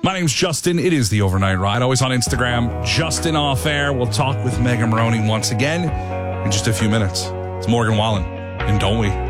My name's Justin. It is the Overnight Ride. Always on Instagram, Justin Off Air. We'll talk with Megan Moroney once again in just a few minutes. It's Morgan Wallen, and don't we?